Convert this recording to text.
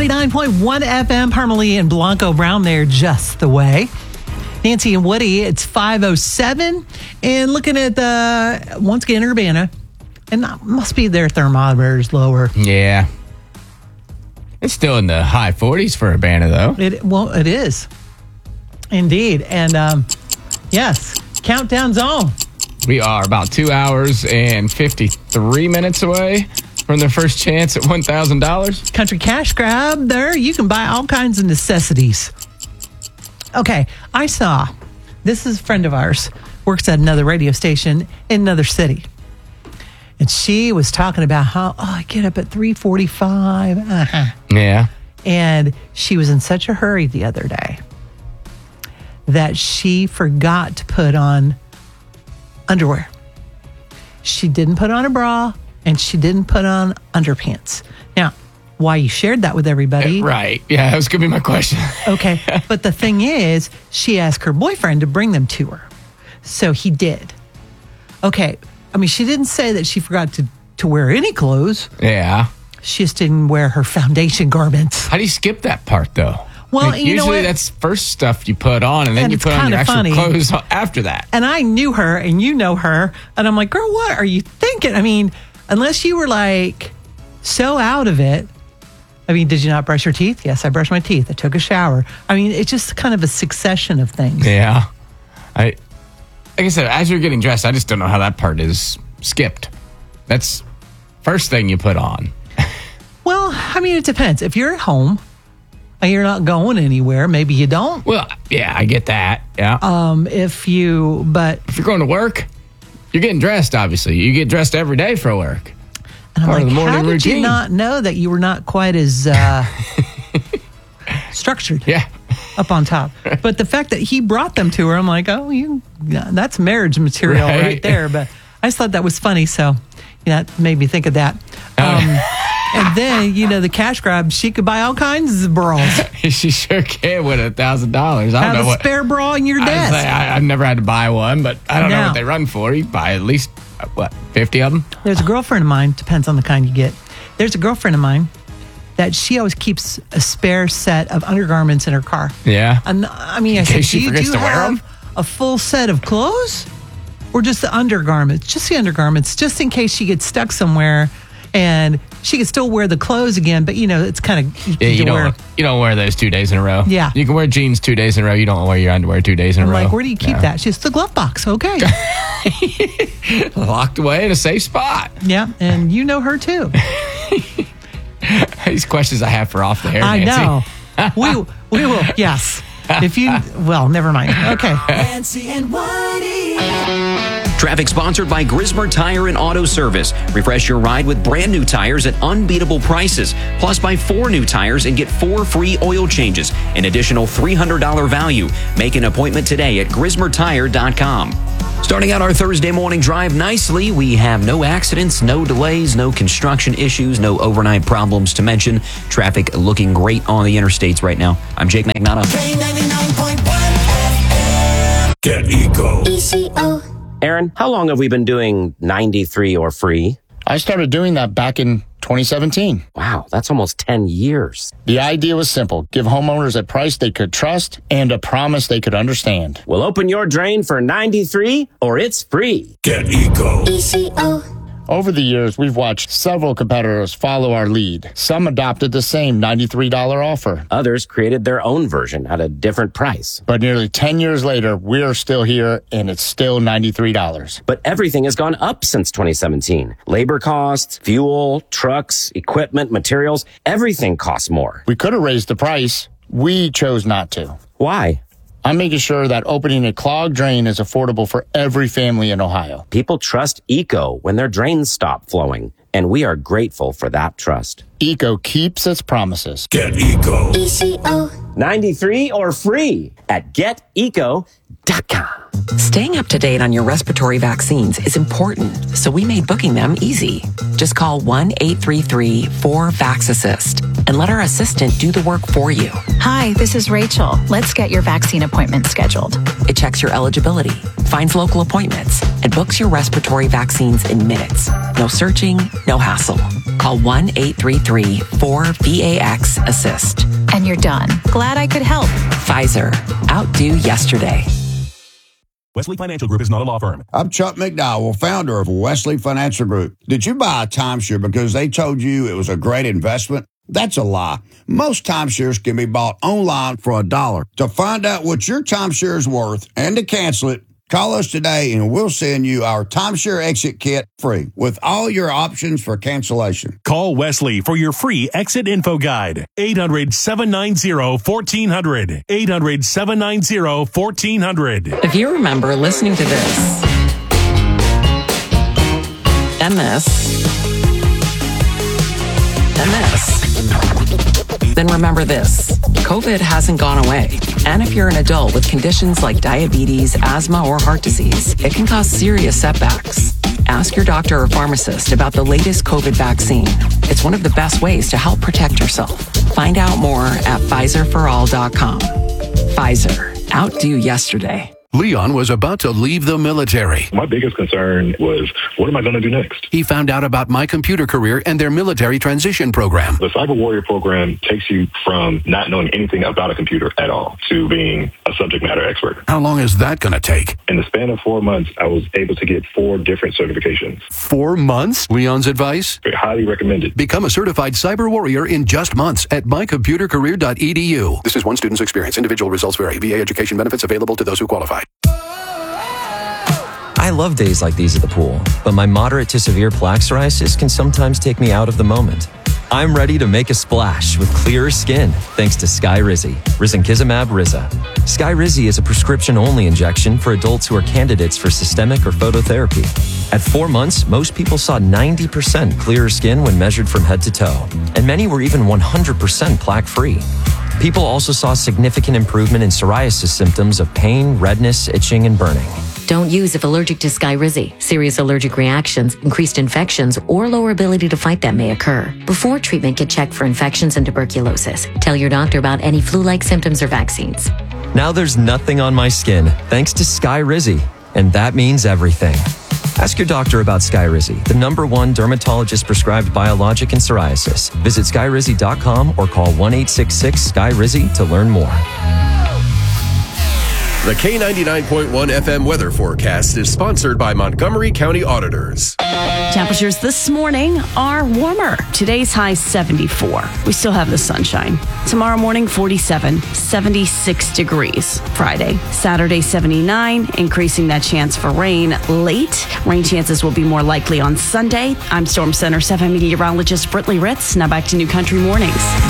99.1 FM, Parmalee and Blanco Brown there just the way. Nancy and Woody, it's 5:07. And looking at once again, Urbana, and must be their thermometers lower. Yeah. It's still in the high 40s for Urbana, though. It is. Indeed. And yes, countdown zone. We are about 2 hours and 53 minutes away from their first chance at $1,000. Country cash grab there. You can buy all kinds of necessities. Okay, I saw, this is a friend of ours, works at another radio station in another city. And she was talking about how, I get up at 3:45. Yeah. And she was in such a hurry the other day that she forgot to put on underwear. She didn't put on a bra and she didn't put on underpants. Now, why you shared that with everybody. Right. Yeah, that was going to be my question. Okay. But the thing is, she asked her boyfriend to bring them to her. So he did. Okay. I mean, she didn't say that she forgot to wear any clothes. Yeah. She just didn't wear her foundation garments. How do you skip that part, though? Well, you know usually that's first stuff you put on, and then you put on your actual clothes after that. And I knew her, and you know her, and I'm like, girl, what are you thinking? I mean, unless you were like so out of it. I mean, did you not brush your teeth? Yes, I brushed my teeth. I took a shower. I mean, it's just kind of a succession of things. Yeah. Like I said, as you're getting dressed, I just don't know how that part is skipped. That's first thing you put on. Well, I mean, it depends. If you're at home and you're not going anywhere, maybe you don't. Well, yeah, I get that. Yeah. If you're going to work, you're getting dressed, obviously. You get dressed every day for work. And I'm part of the morning how did routine. You not know that you were not quite as structured? Yeah. Up on top. But the fact that he brought them to her, I'm like, that's marriage material right there. But I just thought that was funny. So that made me think of that. And then, the cash grab, she could buy all kinds of bras. She sure can with $1,000. I don't know what spare bra in your desk. I've never had to buy one, but I don't know what they run for. You buy at least, 50 of them? There's a girlfriend of mine, depends on the kind you get. There's a girlfriend of mine that she always keeps a spare set of undergarments in her car. Yeah. And I mean, I said, do you have a full set of clothes or just the undergarments? Just the undergarments, just in case she gets stuck somewhere. And she can still wear the clothes again, but it's kind of you don't wear those 2 days in a row. Yeah, you can wear jeans 2 days in a row. You don't wear your underwear 2 days in a row. Like, where do you keep that? She's the glove box. Okay, locked away in a safe spot. Yeah, and you know her too. These questions I have for off the air. I Nancy. know. we will. Yes. Never mind. Okay. Nancy and Woody. Traffic sponsored by Grismer Tire and Auto Service. Refresh your ride with brand new tires at unbeatable prices. Plus, buy 4 new tires and get 4 free oil changes. An additional $300 value. Make an appointment today at GrismerTire.com. Starting out our Thursday morning drive nicely, we have no accidents, no delays, no construction issues, no overnight problems to mention. Traffic looking great on the interstates right now. I'm Jake Magnotta. Get Eco. ECO. Aaron, how long have we been doing 93 or free? I started doing that back in 2017. Wow, that's almost 10 years. The idea was simple. Give homeowners a price they could trust and a promise they could understand. Well, open your drain for 93 or it's free. Get Eco. ECO. Over the years, we've watched several competitors follow our lead. Some adopted the same $93 offer. Others created their own version at a different price. But nearly 10 years later, we're still here, and it's still $93. But everything has gone up since 2017. Labor costs, fuel, trucks, equipment, materials, everything costs more. We could have raised the price. We chose not to. Why? I'm making sure that opening a clogged drain is affordable for every family in Ohio. People trust ECO when their drains stop flowing, and we are grateful for that trust. ECO keeps its promises. Get Eco. ECO. 93 or free at geteco.com. Staying up to date on your respiratory vaccines is important, so we made booking them easy. Just call 1-833-4VAX-ASSIST and let our assistant do the work for you. Hi, this is Rachel. Let's get your vaccine appointment scheduled. It checks your eligibility, finds local appointments, and books your respiratory vaccines in minutes. No searching, no hassle. Call 1-833-4VAX-ASSIST. And you're done. Glad I could help. Pfizer. Outdo yesterday. Wesley Financial Group is not a law firm. I'm Chuck McDowell, founder of Wesley Financial Group. Did you buy a timeshare because they told you it was a great investment? That's a lie. Most timeshares can be bought online for $1. To find out what your timeshare is worth and to cancel it, call us today and we'll send you our timeshare exit kit free with all your options for cancellation. Call Wesley for your free exit info guide. 800-790-1400. 800-790-1400. If you remember listening to this and this and this, then remember this. COVID hasn't gone away. And if you're an adult with conditions like diabetes, asthma, or heart disease, it can cause serious setbacks. Ask your doctor or pharmacist about the latest COVID vaccine. It's one of the best ways to help protect yourself. Find out more at PfizerForAll.com. Pfizer. Outdo yesterday. Leon was about to leave the military. My biggest concern was, what am I going to do next? He found out about My Computer Career and their military transition program. The Cyber Warrior program takes you from not knowing anything about a computer at all to being a subject matter expert. How long is that going to take? In the span of 4 months, I was able to get 4 different certifications. 4 months? Leon's advice? Highly recommended. Become a certified cyber warrior in just months at mycomputercareer.edu. This is one student's experience. Individual results vary. VA education benefits available to those who qualify. I love days like these at the pool, but my moderate to severe plaque psoriasis can sometimes take me out of the moment. I'm ready to make a splash with clearer skin thanks to Skyrizi, risankizumab Riza. Skyrizi is a prescription-only injection for adults who are candidates for systemic or phototherapy. At 4 months, most people saw 90% clearer skin when measured from head to toe, and many were even 100% plaque-free. People also saw significant improvement in psoriasis symptoms of pain, redness, itching, and burning. Don't use if allergic to Skyrizi. Serious allergic reactions, increased infections, or lower ability to fight them may occur. Before treatment, get checked for infections and tuberculosis. Tell your doctor about any flu-like symptoms or vaccines. Now there's nothing on my skin thanks to Skyrizi, and that means everything. Ask your doctor about Skyrizi, the #1 dermatologist-prescribed biologic in psoriasis. Visit Skyrizi.com or call 1-866-SKYRIZI to learn more. The K99.1 FM weather forecast is sponsored by Montgomery County Auditors. Temperatures this morning are warmer. Today's high 74. We still have the sunshine. Tomorrow morning 47, 76 degrees. Friday, Saturday 79, increasing that chance for rain late. Rain chances will be more likely on Sunday. I'm Storm Center 7 meteorologist Brittany Ritz. Now back to New Country Mornings.